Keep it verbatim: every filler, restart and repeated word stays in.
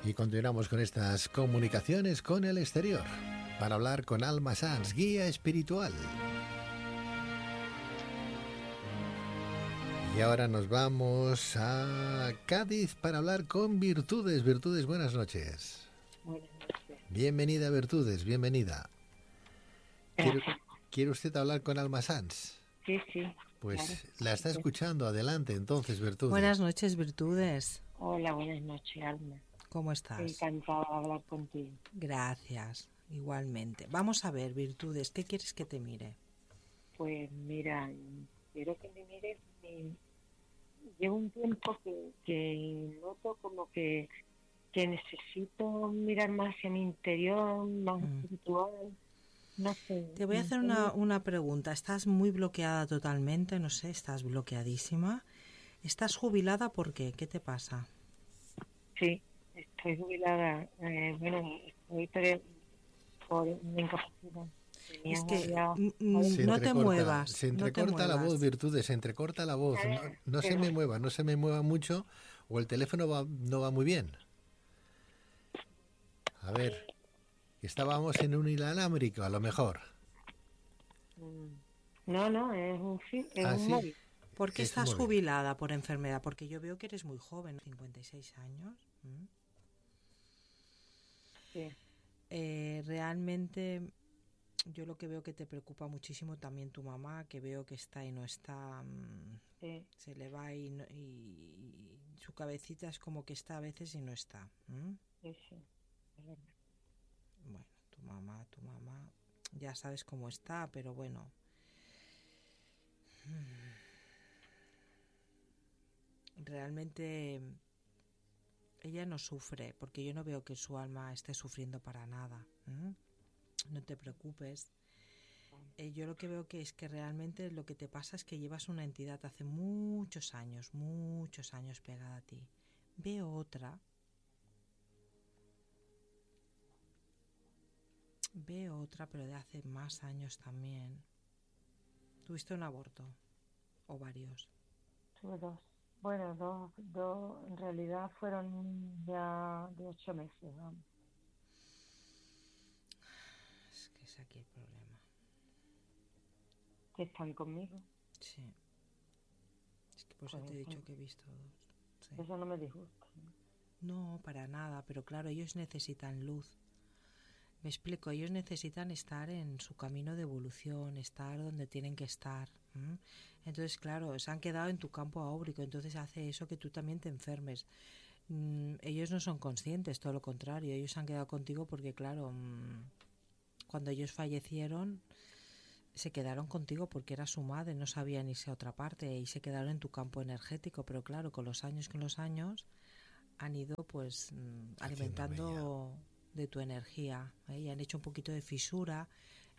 Y continuamos con estas comunicaciones con el exterior para hablar con Alma Sanz, guía espiritual. Y ahora nos vamos a Cádiz para hablar con Virtudes. Virtudes, buenas noches. Buenas noches. Bienvenida, Virtudes, bienvenida. ¿Quiere, ¿quiere usted hablar con Alma Sanz? Sí, sí. Pues claro. la está escuchando. Adelante, entonces, Virtudes. Buenas noches, Virtudes. Hola, buenas noches, Alma. ¿Cómo estás? Encantada de hablar contigo. Gracias, igualmente. Vamos a ver, Virtudes, ¿qué quieres que te mire? Pues mira, quiero que me mires. Mi... Llevo un tiempo que, que noto como que, que necesito mirar más hacia mi interior, más mm. espiritual. No sé. Te voy a hacer una, una pregunta. ¿Estás muy bloqueada totalmente? No sé, estás bloqueadísima. ¿Estás jubilada por qué? ¿Qué te pasa? Sí, estoy jubilada. Eh, bueno, estoy por una incapacidad. Es que mm, no te muevas. Se entrecorta no te la muevas. voz, Virtudes, se entrecorta la voz. No, no se me mueva, no se me mueva mucho o el teléfono va, no va muy bien. A ver, estábamos en un inalámbrico, a lo mejor. No, no, es un, es ¿Ah, un sí? móvil. ¿Por qué es estás jubilada por enfermedad? Porque yo veo que eres muy joven, cincuenta y seis años. ¿Mm? Sí. Eh, realmente yo lo que veo que te preocupa muchísimo también tu mamá, que veo que está y no está, sí. Se le va y, no, y su cabecita es como que está a veces y no está. ¿Mm? Sí, sí. Bueno, tu mamá, tu mamá, ya sabes cómo está, pero bueno. Realmente ella no sufre, porque yo no veo que su alma esté sufriendo para nada. ¿Mm? No te preocupes. Eh, yo lo que veo que es que realmente lo que te pasa es que llevas una entidad hace muchos años, muchos años pegada a ti. Veo otra. Veo otra, pero de hace más años también. ¿Tuviste un aborto? ¿O varios? Tuve dos. Bueno, dos, dos, en realidad fueron ya de ocho meses, ¿no? Es que es aquí el problema. ¿Que están conmigo? Sí. Es que por eso pues te he eso, dicho que he visto dos. Sí. Eso no me disgusta. No, para nada, pero claro, ellos necesitan luz. Me explico, ellos necesitan estar en su camino de evolución, estar donde tienen que estar. ¿m? Entonces, claro, se han quedado en tu campo áurico, entonces hace eso que tú también te enfermes. Mm, ellos no son conscientes, todo lo contrario, ellos se han quedado contigo porque, claro, mm, cuando ellos fallecieron, se quedaron contigo porque era su madre, no sabían irse a otra parte y se quedaron en tu campo energético, pero claro, con los años, con los años, han ido pues mm, alimentando de tu energía, ¿eh? Y han hecho un poquito de fisura,